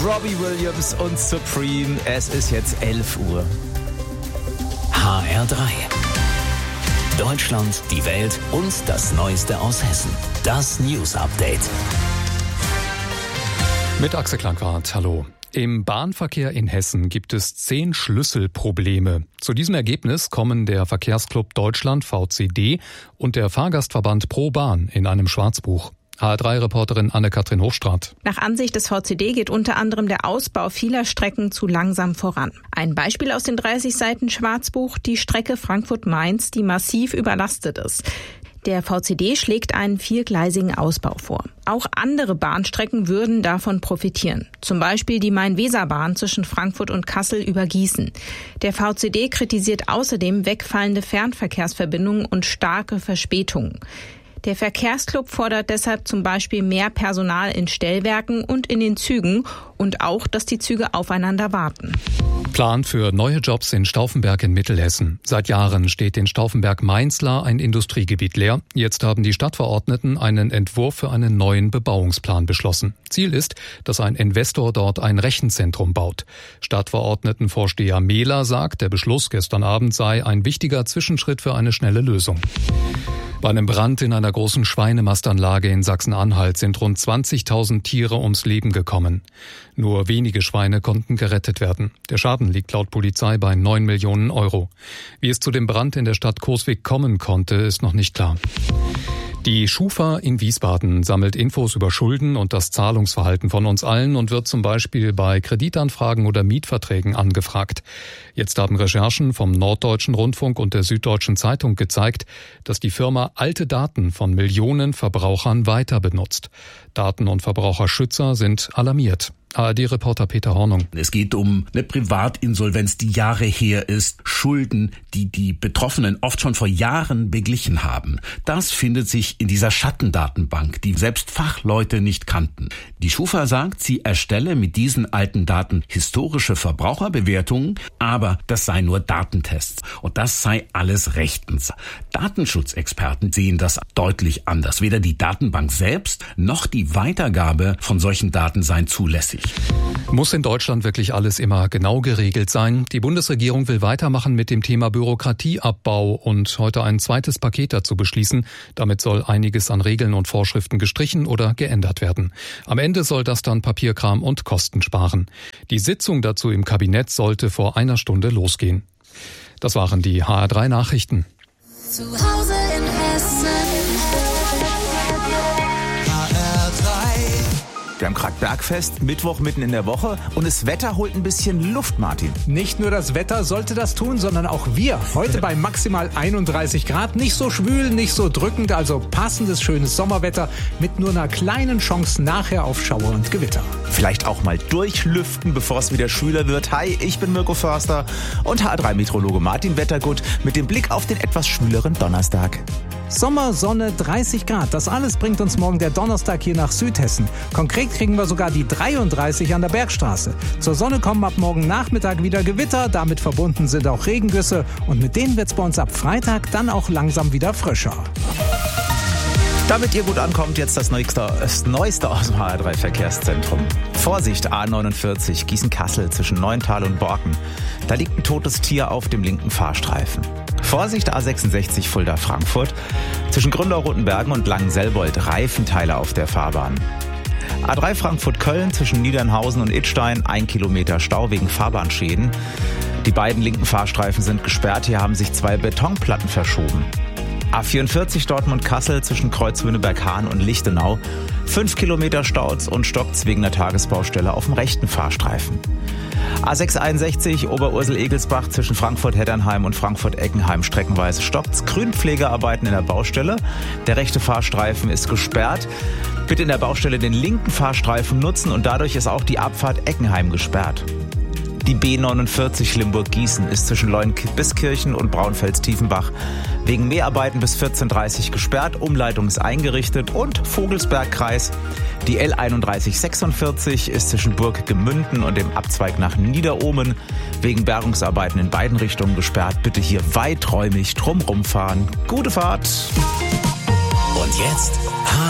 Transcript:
Robbie Williams und Supreme. Es ist jetzt 11 Uhr. HR3. Deutschland, die Welt und das Neueste aus Hessen. Das News Update. Mit Axel Klankwart, hallo. Im Bahnverkehr in Hessen gibt es 10 Schlüsselprobleme. Zu diesem Ergebnis kommen der Verkehrsclub Deutschland VCD und der Fahrgastverband Pro Bahn in einem Schwarzbuch. HR3-Reporterin Anne-Kathrin Hochstraat. Nach Ansicht des VCD geht unter anderem der Ausbau vieler Strecken zu langsam voran. Ein Beispiel aus den 30 Seiten Schwarzbuch, die Strecke Frankfurt-Mainz, die massiv überlastet ist. Der VCD schlägt einen 4-gleisigen Ausbau vor. Auch andere Bahnstrecken würden davon profitieren. Zum Beispiel die Main-Weser-Bahn zwischen Frankfurt und Kassel über Gießen. Der VCD kritisiert außerdem wegfallende Fernverkehrsverbindungen und starke Verspätungen. Der Verkehrsclub fordert deshalb zum Beispiel mehr Personal in Stellwerken und in den Zügen und auch, dass die Züge aufeinander warten. Plan für neue Jobs in Stauffenberg in Mittelhessen. Seit Jahren steht in Stauffenberg-Mainzlar ein Industriegebiet leer. Jetzt haben die Stadtverordneten einen Entwurf für einen neuen Bebauungsplan beschlossen. Ziel ist, dass ein Investor dort ein Rechenzentrum baut. Stadtverordnetenvorsteher Mehler sagt, der Beschluss gestern Abend sei ein wichtiger Zwischenschritt für eine schnelle Lösung. Bei einem Brand in einer großen Schweinemastanlage in Sachsen-Anhalt sind rund 20.000 Tiere ums Leben gekommen. Nur wenige Schweine konnten gerettet werden. Der Schaden liegt laut Polizei bei 9 Millionen Euro. Wie es zu dem Brand in der Stadt Coswig kommen konnte, ist noch nicht klar. Die Schufa in Wiesbaden sammelt Infos über Schulden und das Zahlungsverhalten von uns allen und wird zum Beispiel bei Kreditanfragen oder Mietverträgen angefragt. Jetzt haben Recherchen vom Norddeutschen Rundfunk und der Süddeutschen Zeitung gezeigt, dass die Firma alte Daten von Millionen Verbrauchern weiter benutzt. Daten- und Verbraucherschützer sind alarmiert. ARD-Reporter Peter Hornung. Es geht um eine Privatinsolvenz, die Jahre her ist, Schulden, die die Betroffenen oft schon vor Jahren beglichen haben. Das findet sich in dieser Schattendatenbank, die selbst Fachleute nicht kannten. Die Schufa sagt, sie erstelle mit diesen alten Daten historische Verbraucherbewertungen, aber das sei nur Datentests und das sei alles rechtens. Datenschutzexperten sehen das deutlich anders. Weder die Datenbank selbst noch die Weitergabe von solchen Daten seien zulässig. Muss in Deutschland wirklich alles immer genau geregelt sein? Die Bundesregierung will weitermachen mit dem Thema Bürokratieabbau und heute ein zweites Paket dazu beschließen. Damit soll einiges an Regeln und Vorschriften gestrichen oder geändert werden. Am Ende soll das dann Papierkram und Kosten sparen. Die Sitzung dazu im Kabinett sollte vor einer Stunde losgehen. Das waren die HR3 Nachrichten. Zu Hause in Hessen. Wir haben gerade Bergfest, Mittwoch mitten in der Woche und das Wetter holt ein bisschen Luft, Martin. Nicht nur das Wetter sollte das tun, sondern auch wir. Heute bei maximal 31 Grad. Nicht so schwül, nicht so drückend, also passendes, schönes Sommerwetter mit nur einer kleinen Chance nachher auf Schauer und Gewitter. Vielleicht auch mal durchlüften, bevor es wieder schwüler wird. Hi, ich bin Mirko Förster und HR3-Meteorologe Martin Wettergut mit dem Blick auf den etwas schwüleren Donnerstag. Sommer, Sonne, 30 Grad. Das alles bringt uns morgen der Donnerstag hier nach Südhessen. Konkret kriegen wir sogar die 33 an der Bergstraße. Zur Sonne kommen ab morgen Nachmittag wieder Gewitter. Damit verbunden sind auch Regengüsse. Und mit denen wird's bei uns ab Freitag dann auch langsam wieder frischer. Damit ihr gut ankommt, jetzt das Neueste aus dem HR3-Verkehrszentrum. Vorsicht, A49, Gießen-Kassel zwischen Neuntal und Borken. Da liegt ein totes Tier auf dem linken Fahrstreifen. Vorsicht, A66 Fulda-Frankfurt. Zwischen Gründau-Rotenbergen und Langenselbold Reifenteile auf der Fahrbahn. A3 Frankfurt-Köln zwischen Niedernhausen und Idstein 1 Kilometer Stau wegen Fahrbahnschäden. Die beiden linken Fahrstreifen sind gesperrt. Hier haben sich 2 Betonplatten verschoben. A44 Dortmund-Kassel zwischen Kreuzwünneberg-Hahn und Lichtenau. 5 Kilometer Staus und stockt's wegen der Tagesbaustelle auf dem rechten Fahrstreifen. A661 Oberursel-Egelsbach zwischen Frankfurt-Heddernheim und Frankfurt-Eckenheim streckenweise stockt's. Grünpflegearbeiten in der Baustelle. Der rechte Fahrstreifen ist gesperrt. Bitte in der Baustelle den linken Fahrstreifen nutzen und dadurch ist auch die Abfahrt Eckenheim gesperrt. Die B49 Limburg-Gießen ist zwischen Leuenbiskirchen und Braunfels-Tiefenbach wegen Mäharbeiten bis 14:30 Uhr gesperrt. Umleitung ist eingerichtet und Vogelsbergkreis. Die L3146 ist zwischen Burg Gemünden und dem Abzweig nach Niederohmen wegen Bergungsarbeiten in beiden Richtungen gesperrt. Bitte hier weiträumig drumrum fahren. Gute Fahrt! Und jetzt